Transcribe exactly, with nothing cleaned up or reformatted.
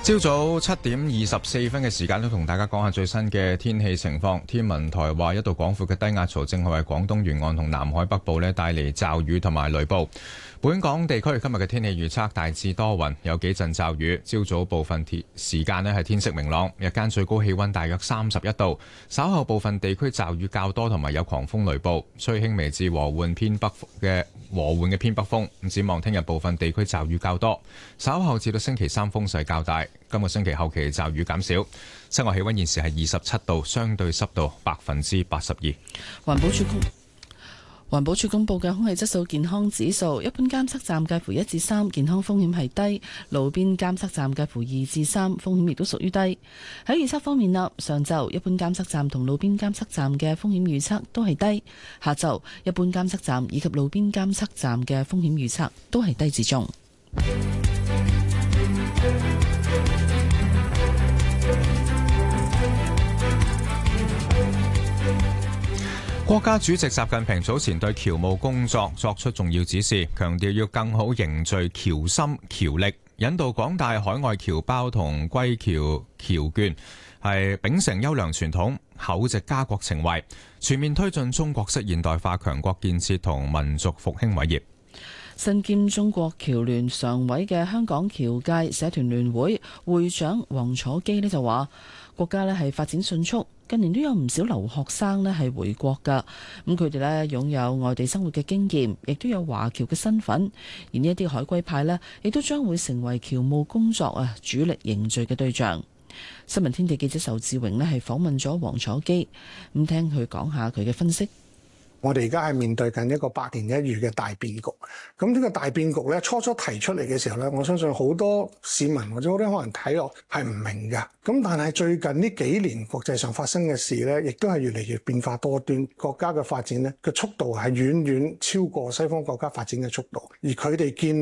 朝早七點二十四分嘅時間，都同大家講下最新嘅天氣情況。天文台話，一道廣闊嘅低壓槽正係為廣東沿岸同南海北部咧帶嚟驟雨同埋雷暴。本港地區今日嘅天氣預測大致多雲，有幾陣驟雨。朝早部分時間咧係天色明朗，日間最高氣溫大約三十一度。稍後部分地區驟雨較多，同埋有狂風雷暴，吹輕微至和緩偏北嘅和緩嘅偏北風。咁展望聽日部分地區驟雨較多，稍後至到星期三風勢較大。今個星期後期驟雨減少。室外氣溫現時係二十七度，相對濕度百分之八十二。 環保署公環保署公布嘅空氣質素健康指數，一般監測站介乎一至三，健康風險係低；路邊監測站介乎二至三，風險亦都屬於低。喺預測方面啦，上晝一般監測站同路邊監測站嘅風險預測都係低；下晝一般監測站以及路邊監測站嘅風險預測都係低至中。 國家主席習近平早前對僑務工作作出重要指示，強調要更好凝聚僑心僑力，引導廣大海外僑胞同歸僑僑眷係秉承優良傳統，厚植家國情懷，全面推進中國式現代化強國建設同民族復興偉業。 身兼中國僑聯常委嘅香港僑界社團聯會會長黃楚基呢就話，國家呢係發展迅速，近年都有唔少留學生呢係回國噶，咁佢哋呢擁有外地生活嘅經驗，亦都有華僑嘅身份，而呢一啲海歸派呢，亦都將會成為僑務工作啊主力凝聚嘅對象。新聞天地記者仇志榮呢係訪問咗黃楚基，咁聽佢講下佢嘅分析。 我哋而家係面對緊一個百年一遇嘅大變局，咁呢個大變局咧，初初提出嚟嘅時候咧，我相信好多市民或者好多可能睇落係唔明嘅，咁但係最近呢幾年國際上發生嘅事咧，亦都係越嚟越變化多端，國家嘅發展咧嘅速度係遠遠超過西方國家發展嘅速度，而佢哋見